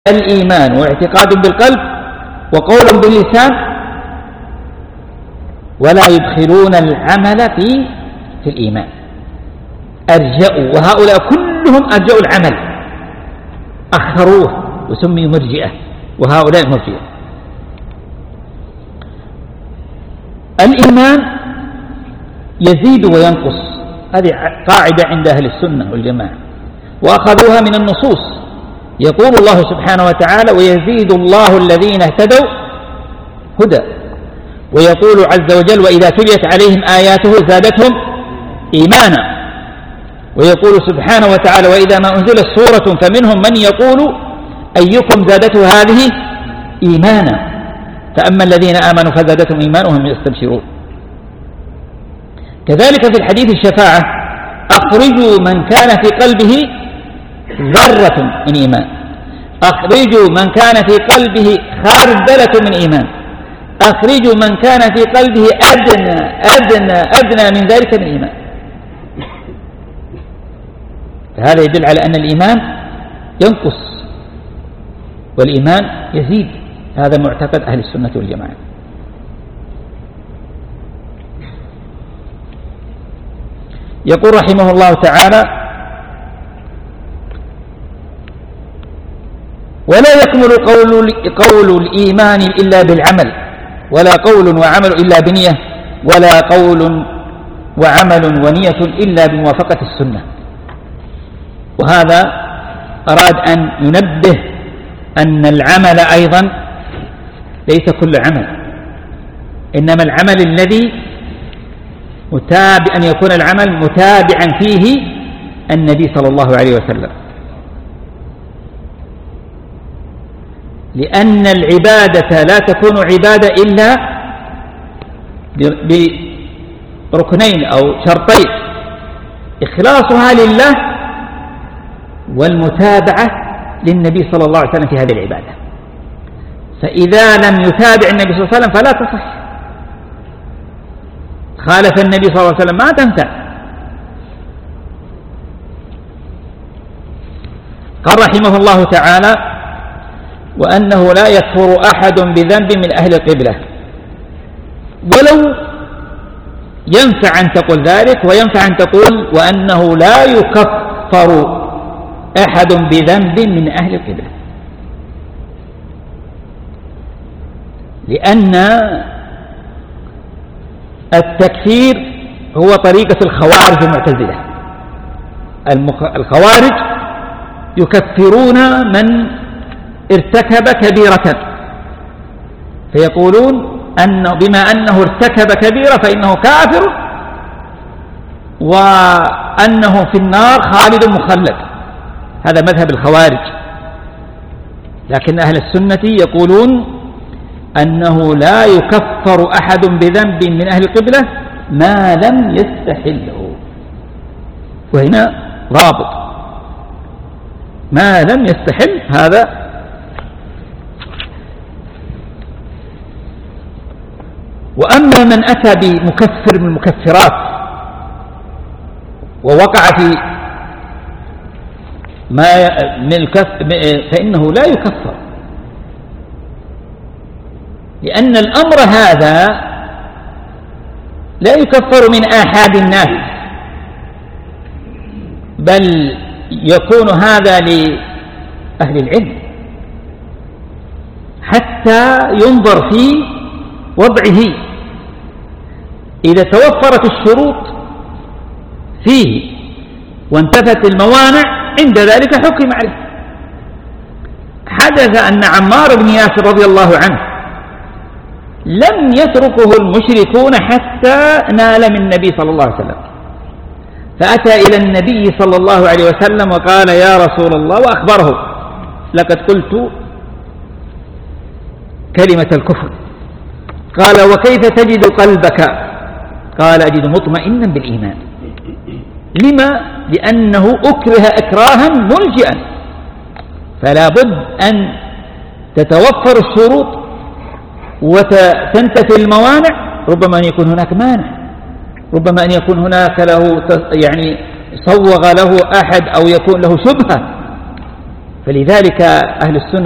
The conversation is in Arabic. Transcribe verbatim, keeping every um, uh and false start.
الإيمان واعتقاد بالقلب وقول باللسان، ولا يدخلون العمل في في الإيمان، أرجأوا، وهؤلاء كلهم أرجأوا العمل، أخروه وسمي مرجئة، وهؤلاء مرجئة. الإيمان يزيد وينقص، هذه قاعدة عند أهل السنة والجماعة، وأخذوها من النصوص. يقول الله سبحانه وتعالى: ويزيد الله الذين اهتدوا هدى. ويقول عز وجل: وإذا تليت عليهم آياته زادتهم إيمانا. ويقول سبحانه وتعالى: وإذا ما أنزلت سورة فمنهم من يقول أيكم زادته هذه إيمانا، فأما الذين آمنوا فزادتهم إيمانا وهم يستبشرون. كذلك في الحديث الشفاعة: أخرجوا من كان في قلبه ذرة من إيمان، أخرجوا من كان في قلبه خردلة من إيمان، أخرجوا من كان في قلبه أدنى أدنى أدنى من ذلك من إيمان. فهذا يدل على أن الإيمان ينقص والإيمان يزيد، هذا معتقد أهل السنة والجماعة. يقول رحمه الله تعالى: ولا يكمل قول, قول الإيمان إلا بالعمل، ولا قول وعمل إلا بنية، ولا قول وعمل ونية إلا بموافقة السنة. وهذا أراد أن ينبه أن العمل أيضا ليس كل عمل، إنما العمل الذي متابع، أن يكون العمل متابعا فيه النبي صلى الله عليه وسلم، لأن العبادة لا تكون عبادة إلا بركنين أو شرطين: إخلاصها لله والمتابعة للنبي صلى الله عليه وسلم في هذه العبادة. فإذا لم يتابع النبي صلى الله عليه وسلم فلا تصح، خالف النبي صلى الله عليه وسلم ما تنفع. قال رحمه الله تعالى: وأنه لا يكفر أحد بذنب من أهل القبلة. ولو ينفع أن تقول ذلك، وينفع أن تقول وأنه لا يكفر أحد بذنب من أهل القبلة، لأن التكفير هو طريقة الخوارج المعتزلة. الخوارج يكفرون من ارتكب كبيرة، فيقولون أن بما أنه ارتكب كبيرة فإنه كافر، وأنه في النار خالد مخلد. هذا مذهب الخوارج. لكن أهل السنة يقولون أنه لا يكفر أحد بذنب من أهل القبلة ما لم يستحله، وهنا ضابط: ما لم يستحل. هذا وأما من أتى بمكفر من المكفرات ووقع في ما من الكف فإنه لا يكفر، لأن الأمر هذا لا يكفر من آحاد الناس، بل يكون هذا لأهل العلم حتى ينظر في وضعه. إذا توفرت الشروط فيه وانتفت الموانع عند ذلك حكم عليه. حدث أن عمار بن ياسر رضي الله عنه لم يتركه المشركون حتى نال من النبي صلى الله عليه وسلم، فأتى إلى النبي صلى الله عليه وسلم وقال: يا رسول الله، وأخبره: لقد قلت كلمة الكفر. قال: وكيف تجد قلبك؟ قال: أجد مطمئنا بالإيمان. لما؟ لأنه أكره إكراها ملجئا، فلا بد أن تتوفر الشروط وتنتفي الموانع. ربما أن يكون هناك مانع، ربما أن يكون هناك له يعني صوغ له أحد أو يكون له شبهة. فلذلك أهل السنة